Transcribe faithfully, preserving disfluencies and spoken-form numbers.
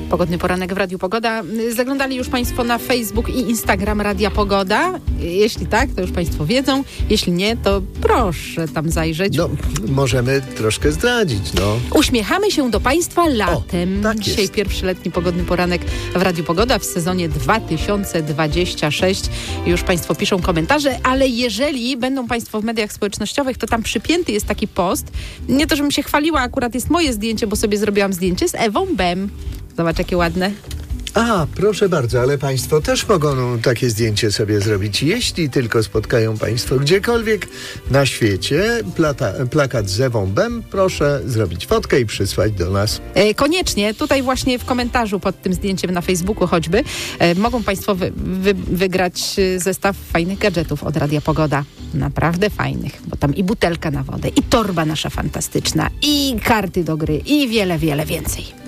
Pogodny poranek w Radiu Pogoda. Zaglądali już Państwo na Facebook i Instagram Radia Pogoda? Jeśli tak, to już Państwo wiedzą. Jeśli nie, to proszę tam zajrzeć. No, możemy troszkę zdradzić, no. Uśmiechamy się do Państwa latem. O, tak Dzisiaj jest. pierwszy letni pogodny poranek w Radiu Pogoda w sezonie dwa tysiące dwudziestym szóstym. Już Państwo piszą komentarze, ale jeżeli będą Państwo w mediach społecznościowych, to tam przypięty jest taki post. Nie to, żebym się chwaliła, akurat jest moje zdjęcie, bo sobie zrobiłam zdjęcie z Ewą Bem. Zobacz, jakie ładne. A, proszę bardzo, ale Państwo też mogą takie zdjęcie sobie zrobić. Jeśli tylko spotkają Państwo gdziekolwiek na świecie plata, plakat z Ewą Bem, proszę zrobić fotkę i przysłać do nas. E, koniecznie, tutaj właśnie w komentarzu pod tym zdjęciem na Facebooku choćby, e, mogą Państwo wy, wy, wygrać zestaw fajnych gadżetów od Radia Pogoda. Naprawdę fajnych, bo tam i butelka na wodę, i torba nasza fantastyczna, i karty do gry, i wiele, wiele więcej.